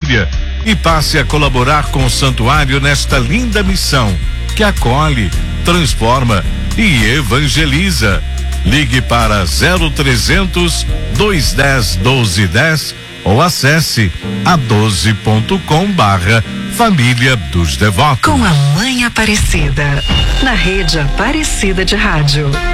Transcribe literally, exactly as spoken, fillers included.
família e passe a colaborar com o santuário nesta linda missão que acolhe, transforma e evangeliza. Ligue para zero trezentos, dois dez, doze dez ou acesse a doze ponto com barra Família dos Devotos. Com a Mãe Aparecida, na rede Aparecida de Rádio.